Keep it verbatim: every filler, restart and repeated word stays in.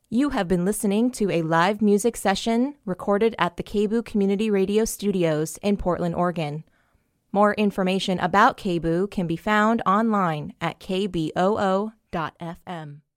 You have been listening to a live music session recorded at the K B O O Community Radio Studios in Portland, Oregon. More information about K B O O can be found online at k b o o dot f m.